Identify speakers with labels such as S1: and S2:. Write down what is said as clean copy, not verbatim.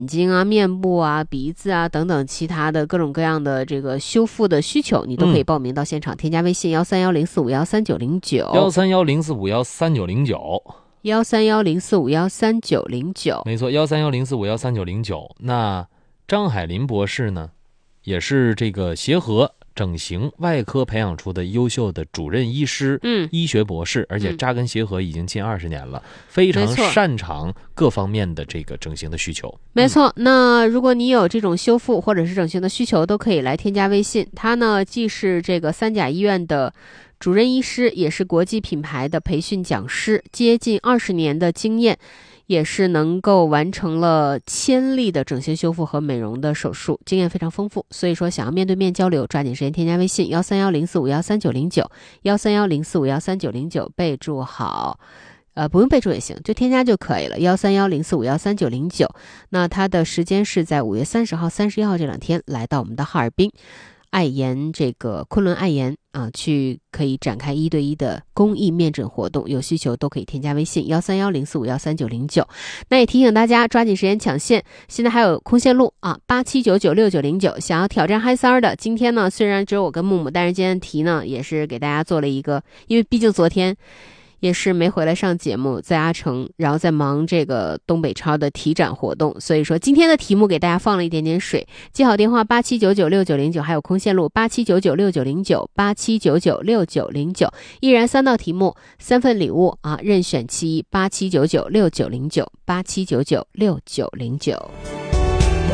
S1: 睛啊、面部啊、鼻子啊等等其他的各种各样的这个修复的需求，你都可以报名到现场，添加微信13104513909，13104513909，
S2: 没错，13104513909。那张海林博士呢，也是这个协和整形外科培养出的优秀的主任医师，医学博士，而且扎根协和已经近20年了，非常擅长各方面的这个整形的需求。
S1: 没错，那如果你有这种修复或者是整形的需求，都可以来添加微信。他呢，既是这个三甲医院的主任医师，也是国际品牌的培训讲师，接近20年的经验，也是能够完成了1000例的整形修复和美容的手术，经验非常丰富。所以说想要面对面交流，抓紧时间添加微信13104513909，13104513909，备注好不用备注也行，就添加就可以了，13104513909。那它的时间是在5月30号、31号这2天来到我们的哈尔滨爱颜，这个昆仑爱颜去可以展开1对1的公益面诊活动，有需求都可以添加微信13104513909。那也提醒大家抓紧时间抢线，现在还有空线路87996909，想要挑战嗨三儿的，今天呢虽然只有我跟木木，但是今天的题呢也是给大家做了一个，因为毕竟昨天也是没回来上节目，在阿城，然后在忙这个东北超的体展活动，所以说今天的题目给大家放了一点点水。记好电话87996909，还有空线路87996909，87996909，依然3道题目，3份礼物任选其一，87996909，87996909。